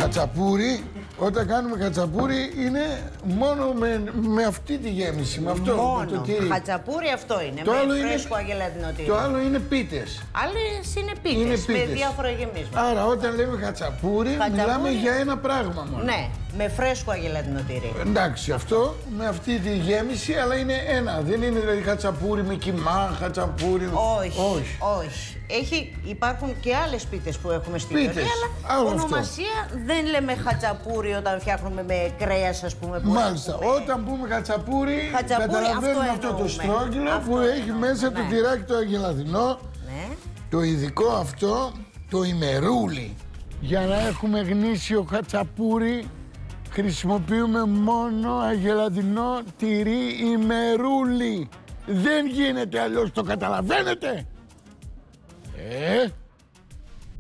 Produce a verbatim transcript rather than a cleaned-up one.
χατσαπούρι, όταν κάνουμε χατσαπούρι είναι μόνο με, με αυτή τη γέμιση, με αυτό, μόνο. με το τυρί. Χατσαπούρι αυτό είναι, το με άλλο φρέσκο είναι, αγελαδινό τυρί. Το άλλο είναι πίτες. Άλλες είναι πίτες, Είναι με πίτες. διάφορα γεμίσματα. Άρα όταν λέμε χατσαπούρι, Χατσαπούρι, μιλάμε για ένα πράγμα μόνο. Ναι, με φρέσκο αγελαδινό τυρί. Εντάξει, αυτό με αυτή τη γέμιση, αλλά είναι ένα. Δεν είναι δηλαδή χατσαπούρι με κιμά, χατσαπούρι. Όχι, όχι. όχι. Έχει, υπάρχουν και άλλες πίτες που έχουμε στην Πίτες, Ιταλία, αλλά άλλο ονομασία αυτό. δεν λέμε χατσαπούρι όταν φτιάχνουμε με κρέας, ας πούμε. Που Μάλιστα. έχουμε... Όταν πούμε χατσαπούρι, Χατσαπούρι, καταλαβαίνουμε αυτό αυτό το στρόγγυλο αυτό που έχει εννοούμε, μέσα ναι. το τυράκι το αγελαδινό, Ναι. το ειδικό αυτό, το ημερούλι. Για να έχουμε γνήσιο χατσαπούρι, χρησιμοποιούμε μόνο αγελαδινό τυρί ημερούλι. Δεν γίνεται αλλιώς, το καταλαβαίνετε. Ε...